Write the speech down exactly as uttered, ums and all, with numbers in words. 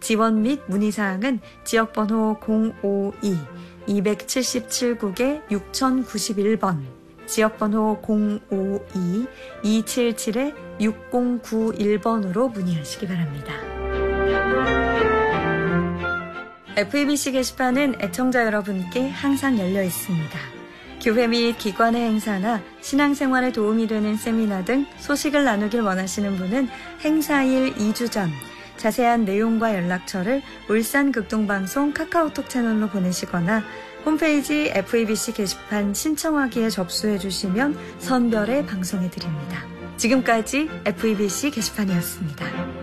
지원 및 문의사항은 지역번호 공오이 이칠칠 국에 육공구일 번, 지역번호 공오이 이칠칠 육공구일 번으로 문의하시기 바랍니다. 에프이비씨 게시판은 애청자 여러분께 항상 열려 있습니다. 교회 및 기관의 행사나 신앙생활에 도움이 되는 세미나 등 소식을 나누길 원하시는 분은 행사일 이 주 전 자세한 내용과 연락처를 울산극동방송 카카오톡 채널로 보내시거나 홈페이지 에프이비씨 게시판 신청하기에 접수해 주시면 선별에 방송해 드립니다. 지금까지 에프이비씨 게시판이었습니다.